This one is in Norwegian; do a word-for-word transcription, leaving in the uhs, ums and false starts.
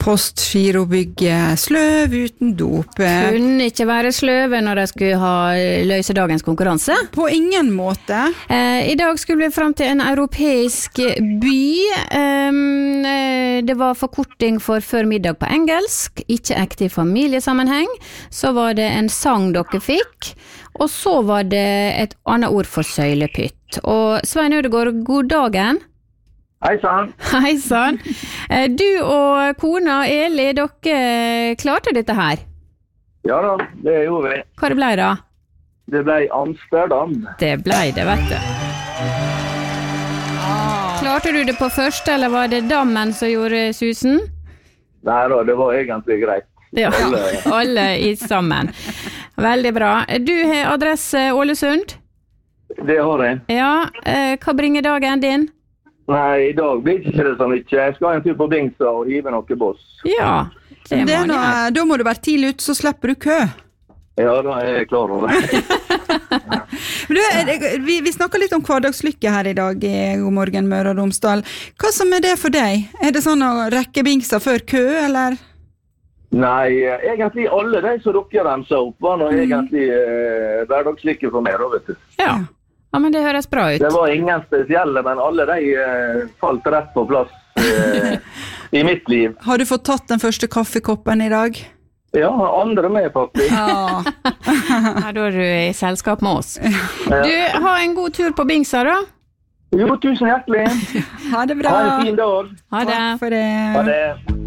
postgirobygge, sløv uten dop. Kunne ikke være sløve når de skulle ha løse dagens konkurranse. På ingen måte. Eh, I dag skulle vi frem til en europeisk by. Um, det var forkorting for før middag på engelsk, ikke ekte i familiesammenheng. Så var det en sang dere fikk, og så var det et annet ord for søylepytt. Og Svein Ødegård, god dagen. Hei sann. Hei sann. Du og kona Eli, dere klarte dette her? Ja da, det gjorde vi. Hva det ble da? Det ble Amsterdam. Det ble det, vet du. Klarte du det på første, eller var det dammen som gjorde susen? Nei da, det var egentlig greit. Ja, alle, alle i sammen. Veldig bra. Du har adresse Ålesund? Det har jeg. Ja, hva bringer dagen din? Nei, i dag blir ikke det så mye. Jeg skal ha en tur på Bingsa og hive noe boss. Ja, det, det er må noe, da må du være tidlig ut, så slipper du kø. Ja, da er jeg klar over det. Men du, vi, vi snakker litt om hverdagslykke her i dag i God morgen Møre og Romsdal. Hva som er det for deg? Er det sånn å rekke Bingsa før kø, eller? Nei, egentlig alle de som dere remser opp var nå egentlig eh, hverdagslykke for meg, da, vet du. Ja. Ja, men det høres bra ut. Det var ingen spesielle, men alle de eh, falt rett på plass eh, i mitt liv. Har du fått tatt den første kaffekoppen i dag? Ja, andre med faktisk. Ja. Ja, da er du i selskap med oss. Du, ha en god tur på Bingsa da. Jo, tusen hjertelig. Ha det bra. Ha en fin dag. Ha det. Takk for det. Ha det.